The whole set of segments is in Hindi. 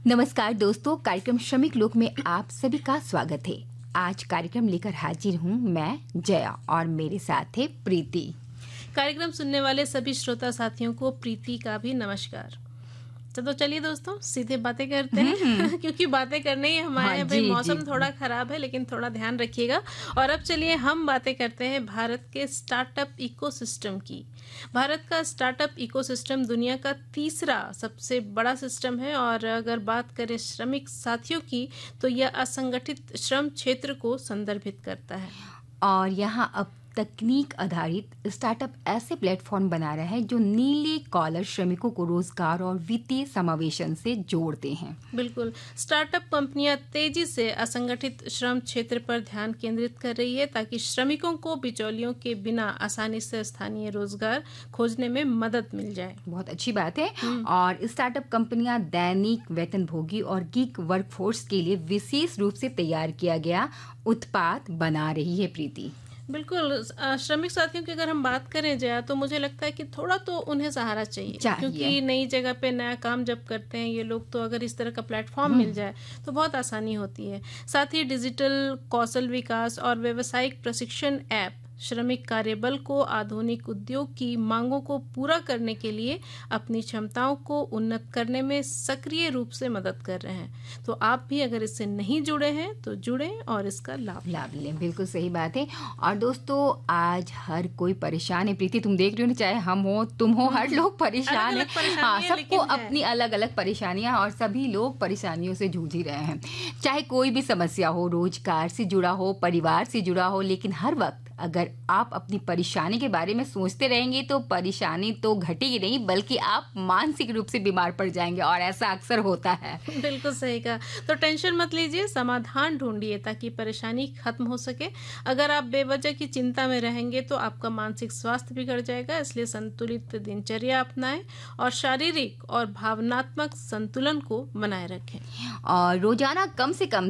नमस्कार दोस्तों, कार्यक्रम श्रमिक लोक में आप सभी का स्वागत है। आज कार्यक्रम लेकर हाजिर हूँ मैं जया और मेरे साथ है प्रीति। कार्यक्रम सुनने वाले सभी श्रोता साथियों को प्रीति का भी नमस्कार। तो चलिए दोस्तों सीधे बातें करते हैं क्योंकि बातें करने ही हमारे भाई मौसम थोड़ा खराब है, लेकिन थोड़ा ध्यान रखिएगा। और अब चलिए हम बातें करते हैं भारत के स्टार्टअप इकोसिस्टम की। भारत का स्टार्टअप इकोसिस्टम दुनिया का तीसरा सबसे बड़ा सिस्टम है और अगर बात करें श्रमिक साथियों की तो यह असंगठित श्रम क्षेत्र को संदर्भित करता है। और यहाँ अब तकनीक आधारित स्टार्टअप ऐसे प्लेटफॉर्म बना रहा है जो नीले कॉलर श्रमिकों को रोजगार और वित्तीय समावेशन से जोड़ते हैं। बिल्कुल, स्टार्टअप कंपनियां तेजी से असंगठित श्रम क्षेत्र पर ध्यान केंद्रित कर रही है ताकि श्रमिकों को बिचौलियों के बिना आसानी से स्थानीय रोजगार खोजने में मदद मिल जाए। बहुत अच्छी बात है। और स्टार्टअप कंपनियां दैनिक वेतनभोगी और गीग वर्कफोर्स के लिए विशेष रूप से तैयार किया गया उत्पाद बना रही है। प्रीति, बिल्कुल, श्रमिक साथियों की अगर हम बात करें जया तो मुझे लगता है कि थोड़ा तो उन्हें सहारा चाहिए। क्योंकि नई जगह पे नया काम जब करते हैं ये लोग, तो अगर इस तरह का प्लेटफॉर्म मिल जाए तो बहुत आसानी होती है। साथ ही डिजिटल कौशल विकास और व्यावसायिक प्रशिक्षण ऐप श्रमिक कार्यबल को आधुनिक उद्योग की मांगों को पूरा करने के लिए अपनी क्षमताओं को उन्नत करने में सक्रिय रूप से मदद कर रहे हैं। तो आप भी अगर इससे नहीं जुड़े हैं तो जुड़ें और इसका लाभ लें। बिल्कुल सही बात है। और दोस्तों, आज हर कोई परेशान है। प्रीति, तुम देख रही हो ना, चाहे हम हो तुम हो, हर लोग परेशान है। हाँ, सबको अपनी अलग अलग परेशानियां और सभी लोग परेशानियों से जूझ ही रहे हैं। चाहे कोई भी समस्या हो, रोजगार से जुड़ा हो, परिवार से जुड़ा हो, लेकिन हर वक्त अगर आप अपनी परेशानी के बारे में सोचते रहेंगे तो परेशानी तो घटेगी नहीं, बल्कि आप मानसिक रूप से बीमार पड़ जाएंगे और ऐसा अक्सर होता है। बिल्कुल सही कहा। तो टेंशन मत लीजिए, समाधान ढूंढिए ताकि परेशानी खत्म हो सके। अगर आप बेवजह की चिंता में रहेंगे तो आपका मानसिक स्वास्थ्य बिगड़ जाएगा। इसलिए संतुलित दिनचर्या अपनाएं और शारीरिक और भावनात्मक संतुलन को बनाए रखें। और रोजाना कम से कम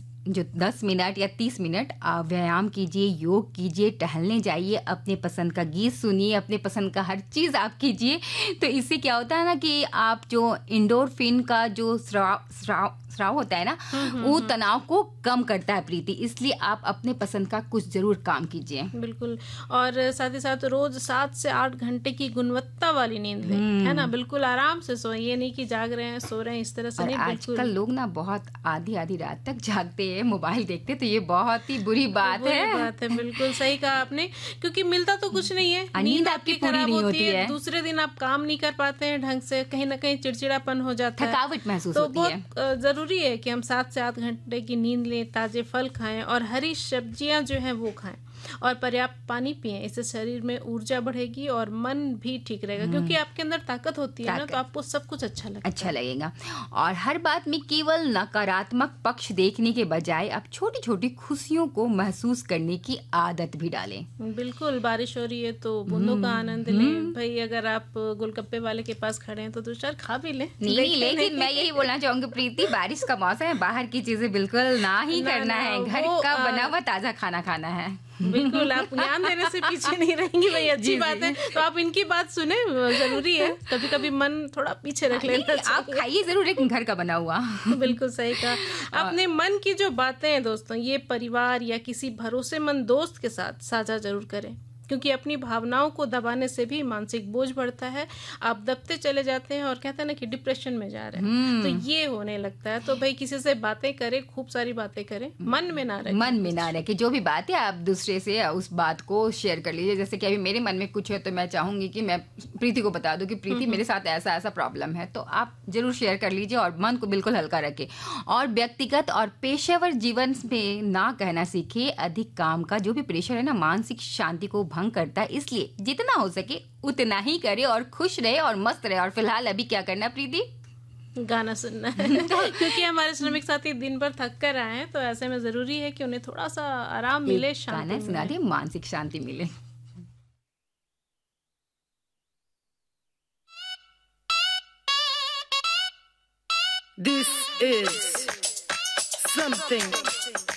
10 मिनट या 30 मिनट व्यायाम कीजिए, योग कीजिए, टहलने जाइए, अपने पसंद का गीत सुनिए, अपने पसंद का हर चीज़ आप कीजिए। तो इससे क्या होता है ना कि आप जो एंडोर्फिन का जो स्राव होता है ना, वो तनाव को कम करता है। प्रीति, इसलिए आप अपने पसंद का कुछ जरूर काम कीजिए। बिल्कुल, और साथ ही साथ रोज 7 से 8 घंटे की गुणवत्ता वाली नींद लें, है ना। बिल्कुल आराम से सोएं, ये नहीं कि जाग रहे हैं सो रहे हैं, इस तरह से नहीं। आजकल लोग ना बहुत आधी रात तक जागते हैं, मोबाइल देखते, तो ये बहुत ही बुरी बात है। बिल्कुल सही कहा आपने, क्योंकि मिलता तो कुछ नहीं है। नींद आपकी पूरी नहीं होती है। दूसरे दिन आप काम नहीं कर पाते हैं ढंग से, कहीं ना कहीं चिड़चिड़ापन हो जाता है, थकावट महसूस होती है। तो बहुत जरूरी है कि हम 7 से 8 घंटे की नींद लें, ताजे फल खाएं और हरी सब्जियां जो हैं वो खाएं और पर्याप्त पानी पिएं। इससे शरीर में ऊर्जा बढ़ेगी और मन भी ठीक रहेगा, क्योंकि आपके अंदर ताकत होती है ना, तो आपको सब कुछ अच्छा लगेगा। और हर बात में केवल नकारात्मक पक्ष देखने के बजाय आप छोटी छोटी खुशियों को महसूस करने की आदत भी डालें। बिल्कुल, बारिश हो रही है तो बूंदों का आनंद लें। भाई अगर आप गोलगप्पे वाले के पास खड़े हैं तो 2-4 खा भी लें। नहीं, लेकिन मैं यही बोलना चाहूंगी प्रीति, बारिश का मौसम है, बाहर की चीजें बिल्कुल ना ही करना है, घर का बना हुआ ताजा खाना खाना है। बिल्कुल, आप ज्ञान देने से पीछे नहीं रहेंगी भाई, अच्छी बात है। तो आप इनकी बात सुने, जरूरी है। कभी कभी मन थोड़ा पीछे रख लेना चाहिए। आप खाइए जरूर, लेकिन घर का बना हुआ। बिल्कुल सही कहा। अपने मन की जो बातें हैं दोस्तों, ये परिवार या किसी भरोसेमंद दोस्त के साथ साझा जरूर करें, क्योंकि अपनी भावनाओं को दबाने से भी मानसिक बोझ बढ़ता है। आप दबते चले जाते हैं और कहते हैं ना कि डिप्रेशन में जा रहे हैं, तो ये होने लगता है। तो भाई किसी से बातें करें, खूब सारी बातें करें, मन में ना रखे। जो भी बात है आप दूसरे से उस बात को शेयर कर लीजिए। जैसे कि अभी मेरे मन में कुछ है तो मैं चाहूंगी कि मैं प्रीति को बता दूं कि प्रीति मेरे साथ ऐसा प्रॉब्लम है, तो आप जरूर शेयर कर लीजिए और मन को बिल्कुल हल्का रखें। और व्यक्तिगत और पेशेवर जीवन में ना कहना सीखिए। अधिक काम का जो भी प्रेशर है ना, मानसिक शांति को भंग करता है, इसलिए जितना हो सके उतना ही करे और खुश रहे और मस्त रहे। और फिलहाल अभी क्या करना प्रीति? गाना सुनना है क्योंकि हमारे श्रमिक साथी दिन भर थक कर आए हैं, तो ऐसे में जरूरी है कि उन्हें थोड़ा सा आराम मिले, शांति गाना सुना दे, मानसिक शांति मिले। This is something